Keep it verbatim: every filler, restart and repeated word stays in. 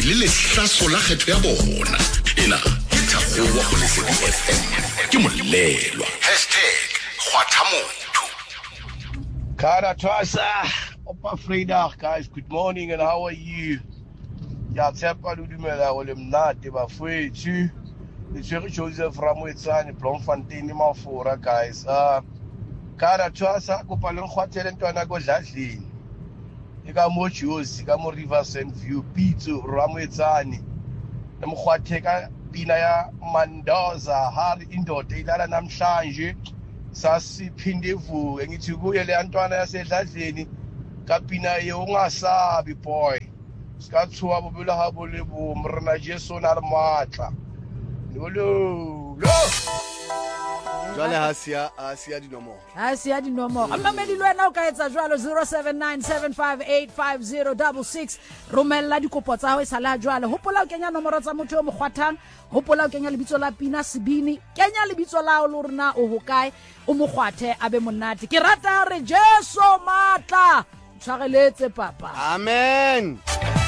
le le hlaso la kgetho ya bona ena ke Thakgowa go Lesedi F M ke molelwa #kgwathamotho Kana Twasa Opa Frida guys, good morning and how are you? Ya tshepa le dumela go le mnate ba fwethu le tshwere Joseph Ramoetsane Bloemfontein Mafura guys. Uh Kana Twasa kopa le nkgwathele ntwana go Dladleni e ka mo Josi ka mo Riverside View Pitso Ramoetsane le mkhwathe ka pina ya Mandoza hari indoda ilala namhlanje sasiphinde ivuke ngithi kuye le ntwana yaseDladleni kapina ye ungasabi boy sikathuwa bobela habo le bo mrena Jesu na matla lo lo jwale ha sia ha sia dinomoro ha sia dinomoro amamedi lwena o ka etsa jwalo zero seven nine seven five eight five zero six six romella dikopo tsa ho isala jwale hopola o kenya nomoro tsa motho o mo kgwathang hopola o kenya lebitso la Pina Sebini kenya lebitso la o lorna o hokae o mo kgwathe abe monate ke rata re Jesu matla tshwareletse papa amen.